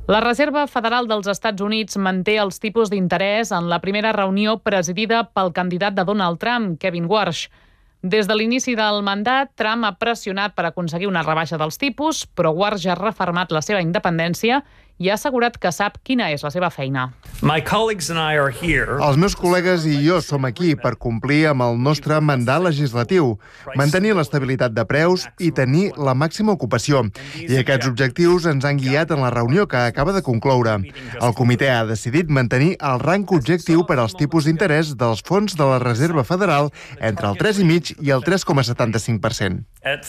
La Reserva Federal dels Estats Units manté els tipus d'interès en la primera reunió presidida pel candidat de Donald Trump, Kevin Warsh. Des de l'inici del mandat, Trump ha pressionat per aconseguir una rebaixa dels tipus, però Warsh ha refermat la seva independència i ha assegurat que sap quina és la seva feina. Els meus col·legues i jo som aquí per complir amb el nostre mandat legislatiu, mantenir l'estabilitat de preus i tenir la màxima ocupació. I aquests objectius ens han guiat en la reunió que acaba de concloure. El comitè ha decidit mantenir el rang objectiu per als tipus d'interès dels fons de la Reserva Federal entre el 3,5% i el 3,75%.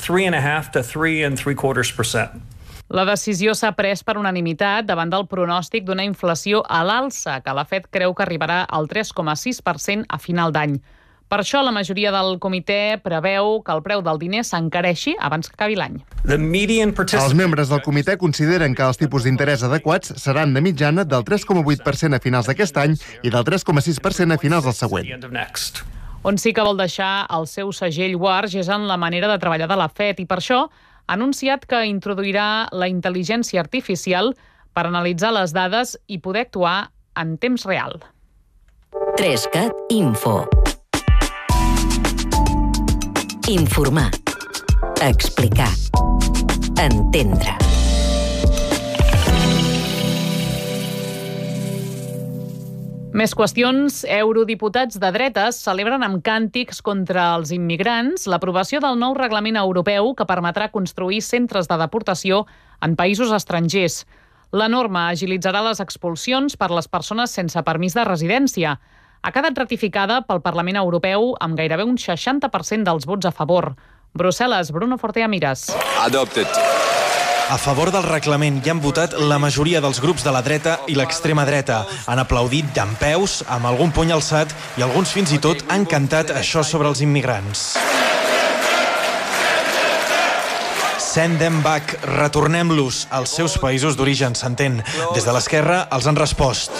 La decisió s'ha pres per unanimitat davant del pronòstic d'una inflació a l'alça, que la Fed creu que arribarà al 3,6% a final d'any. Per això, la majoria del comitè preveu que el preu del diner s'encareixi abans que acabi l'any. Els membres del comitè consideren que els tipus d'interès adequats seran de mitjana del 3,8% a finals d'aquest any i del 3,6% a finals del següent. On sí que vol deixar el seu segell Warsh és en la manera de treballar de la Fed i per això ha anunciat que introduirà la intel·ligència artificial per analitzar les dades i poder actuar en temps real. 3CAT Info. Informar. Explicar. Entendre. Més qüestions. Eurodiputats de dretes celebren amb càntics contra els immigrants l'aprovació del nou reglament europeu que permetrà construir centres de deportació en països estrangers. La norma agilitzarà les expulsions per les persones sense permís de residència. Ha quedat ratificada pel Parlament Europeu amb gairebé un 60% dels vots a favor. Brussel·les, Bruno Fortea Miras. Adopted. A favor del reglament hi han votat la majoria dels grups de la dreta i l'extrema dreta. Han aplaudit dempeus, amb algun puny alçat, i alguns fins i tot han cantat això sobre els immigrants. Send them back, retornem-los als seus països d'origen, s'entén. Des de l'esquerra els han respost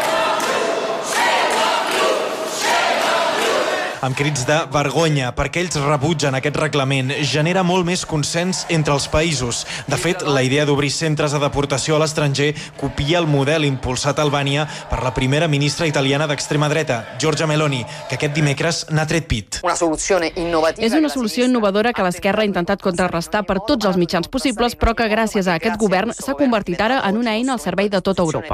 amb crits de vergonya, perquè ells rebutgen aquest reglament. Genera molt més consens entre els països. De fet, la idea d'obrir centres de deportació a l'estranger copia el model impulsat a Albània per la primera ministra italiana d'extrema dreta, Giorgia Meloni, que aquest dimecres n'ha tret pit. És una solució innovadora que l'esquerra ha intentat contrarrestar per tots els mitjans possibles, però que gràcies a aquest govern s'ha convertit ara en una eina al servei de tota Europa.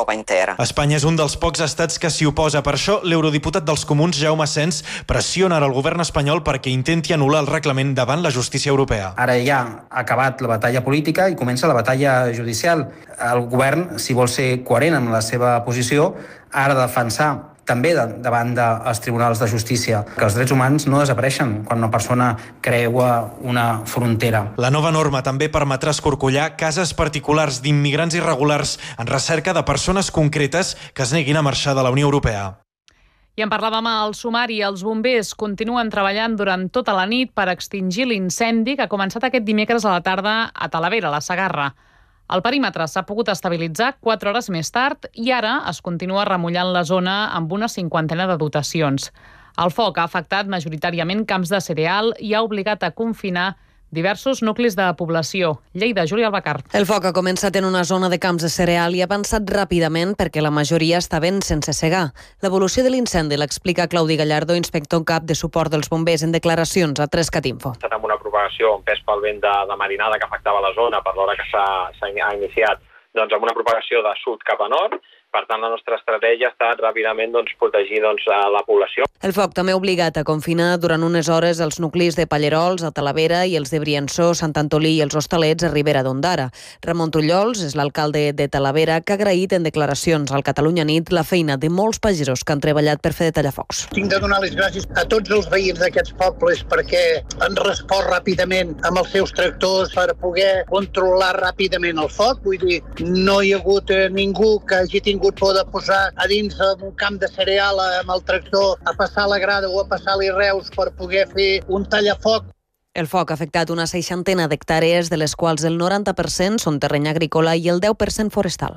Espanya és un dels pocs estats que s'hi oposa. Per això, l'eurodiputat dels Comuns, Jaume Sens, pressiona el govern espanyol perquè intenti anul·lar el reglament davant la justícia europea. Ara ja ha acabat la batalla política i comença la batalla judicial. El govern, si vol ser coherent amb la seva posició, ha de defensar també davant dels tribunals de justícia que els drets humans no desapareixen quan una persona creua una frontera. La nova norma també permetrà escorcollar cases particulars d'immigrants irregulars en recerca de persones concretes que es neguin a marxar de la Unió Europea. I en parlàvem al sumari. Els bombers continuen treballant durant tota la nit per extingir l'incendi que ha començat aquest dimecres a la tarda a Talavera, a la Segarra. El perímetre s'ha pogut estabilitzar 4 hores més tard i ara es continua remullant la zona amb una 50ena de dotacions. El foc ha afectat majoritàriament camps de cereal i ha obligat a confinar diversos nuclis de població. Lleida, Júlia Albacar. El foc ha començat en una zona de camps de cereal i ha avançat ràpidament perquè la majoria estaven sense segar. L'evolució de l'incendi l'explica Claudi Gallardo, inspector en cap de suport dels bombers, en declaracions a 3CAT Info. Amb una propagació amb pes pel vent de marinada que afectava la zona per l'hora que s'ha iniciat, doncs amb una propagació de sud cap a nord. Per tant, la nostra estratègia ha estat ràpidament protegir la població. El foc també ha obligat a confinar durant unes hores els nuclis de Pallerols, a Talavera, i els de Briançó, Sant Antolí i els Hostalets a Ribera d'Ondara. Ramon Trullols és l'alcalde de Talavera, que ha agraït en declaracions al Catalunya Nit la feina de molts pagesos que han treballat per fer de tallafocs. Tinc de donar les gràcies a tots els veïns d'aquests pobles perquè han respost ràpidament amb els seus tractors per poder controlar ràpidament el foc. Vull dir, no hi ha hagut ningú que hagi tingut por de posar a dins un camp de cereal amb el tractor a passar la grada o a passar-li reus per poder fer un tallafoc. El foc ha afectat una 60 d'hectàrees, de les quals el 90% són terreny agrícola i el 10% forestal.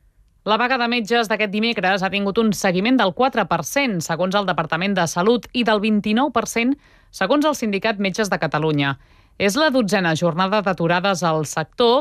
La vaga de metges d'aquest dimecres ha tingut un seguiment del 4%, segons el Departament de Salut, i del 29%, segons el Sindicat Metges de Catalunya. És la 12a jornada d'aturades al sector,